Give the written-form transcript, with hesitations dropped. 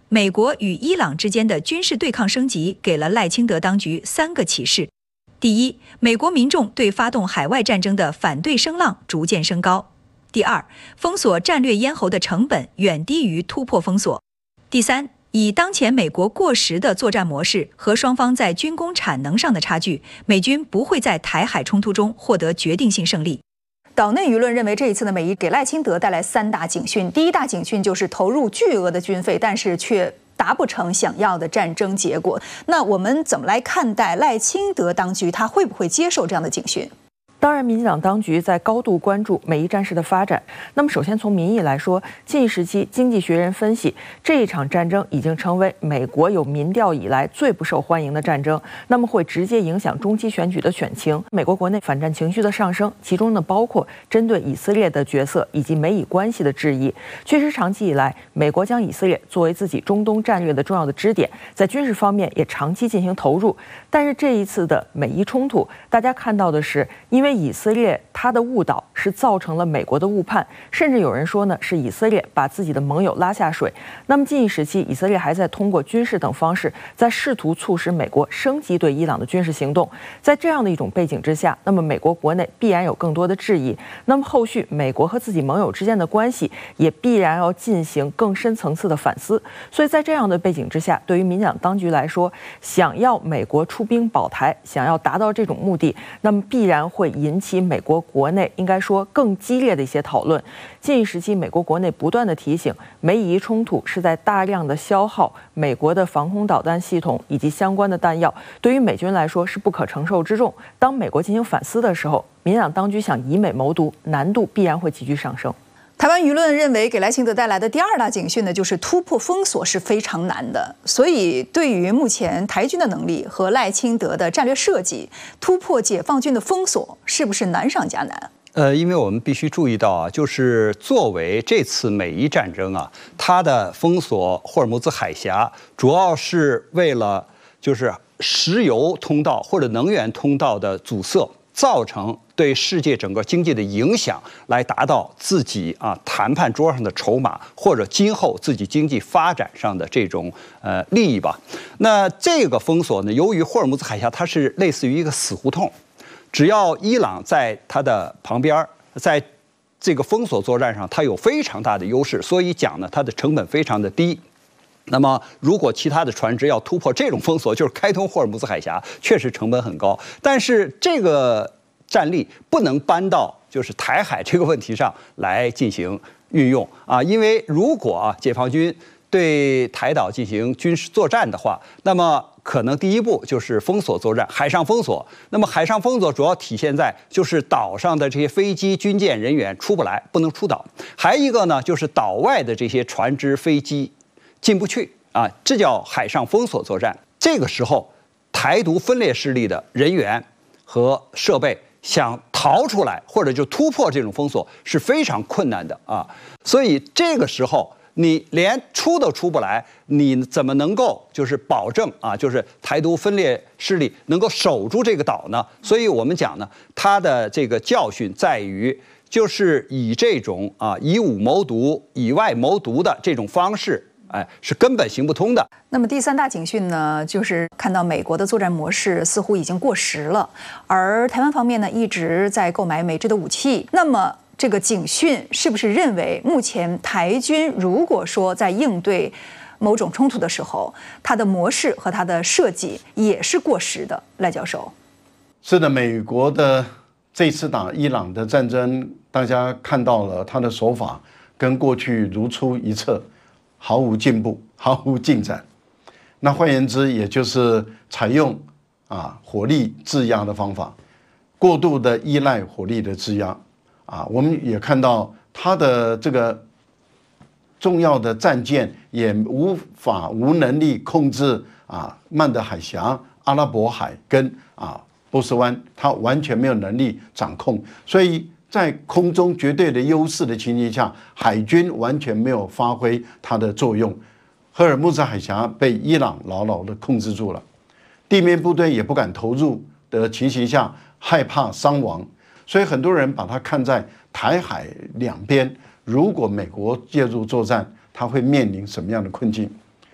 美国与伊朗之间的军事对抗升级给了赖清德当局3个启示：第一，美国民众对发动海外战争的反对声浪逐渐升高；第二，封锁战略咽喉的成本远低于突破封锁；第三，以当前美国过时的作战模式和双方在军工产能上的差距，美军不会在台海冲突中获得决定性胜利。 岛内舆论认为，这一次的美伊给赖清德带来3大警讯。第一大警讯就是投入巨额的军费，但是却达不成想要的战争结果。那我们怎么来看待赖清德当局？他会不会接受这样的警讯？ 当然，民进党当局在高度关注美伊战事的发展。那么，首先从民意来说，近一时期，《经济学人》分析，这一场战争已经成为美国有民调以来最不受欢迎的战争，那么会直接影响中期选举的选情。美国国内反战情绪的上升，其中呢包括针对以色列的角色以及美以关系的质疑。确实，长期以来，美国将以色列作为自己中东战略的重要的支点，在军事方面也长期进行投入。但是这一次的美伊冲突，大家看到的是，因为以色列它的误导是造成了美国的误判，甚至有人说呢是以色列把自己的盟友拉下水。那么近一时期，以色列还在通过军事等方式，在试图促使美国升级对伊朗的军事行动。在这样的一种背景之下，那么美国国内必然有更多的质疑。那么后续美国和自己盟友之间的关系也必然要进行更深层次的反思。所以在这样的背景之下，对于民进党当局来说，想要美国出兵保台，想要达到这种目的，那么必然会引起美国国内应该说更激烈的一些讨论。近一时期，美国国内不断的提醒，美以冲突是在大量的消耗美国的防空导弹系统以及相关的弹药，对于美军来说是不可承受之重。当美国进行反思的时候，民进党当局想以美谋独，难度必然会急剧上升。 台湾舆论认为，给赖清德带来的第2大警讯呢，就是突破封锁是非常难的。所以，对于目前台军的能力和赖清德的战略设计，突破解放军的封锁是不是难上加难？ 因为我们必须注意到啊，就是作为这次美伊战争啊，它的封锁霍尔木兹海峡，主要是为了就是石油通道或者能源通道的阻塞，造成对世界整个经济的影响，来达到自己谈判桌上的筹码，或者今后自己经济发展上的这种利益吧。那这个封锁呢，由于霍尔木兹海峡它是类似于一个死胡同，只要伊朗在它的旁边，在这个封锁作战上，它有非常大的优势，所以讲呢，它的成本非常的低。那么，如果其他的船只要突破这种封锁，就是开通霍尔木兹海峡，确实成本很高。但是这个战力不能搬到就是台海这个问题上来进行运用啊，因为如果解放军对台岛进行军事作战的话，那么可能第一步就是封锁作战，海上封锁。那么海上封锁主要体现在就是岛上的这些飞机、军舰人员出不来，不能出岛；还一个呢，就是岛外的这些船只、飞机进不去啊，这叫海上封锁作战。这个时候，台独分裂势力的人员和设备想逃出来或者就突破这种封锁是非常困难的啊。所以这个时候，你连出都出不来，你怎么能够就是保证就是台独分裂势力能够守住这个岛呢？所以我们讲呢，它的这个教训在于，就是以这种以武谋独、以外谋独的这种方式，是根本行不通的。 那么第3大警讯呢，就是看到美国的作战模式似乎已经过时了，而台湾方面呢一直在购买美制的武器。那么这个警讯是不是认为，目前台军如果说在应对某种冲突的时候，它的模式和它的设计也是过时的？赖教授， 是的，美国的这次打伊朗的战争，大家看到了他的手法跟过去如出一辙，毫无进步，毫无进展。那换言之，也就是采用火力制压的方法，过度的依赖火力的制压。我们也看到他的这个重要的战舰也无能力控制曼德海峡、阿拉伯海跟波斯湾，他完全没有能力掌控，所以在空中绝对的优势的情形下，海军完全没有发挥它的作用。赫尔木兹海峡被伊朗牢牢的控制住了，地面部队也不敢投入的情形下，害怕伤亡。所以很多人把它看在台海两边，如果美国介入作战，它会面临什么样的困境？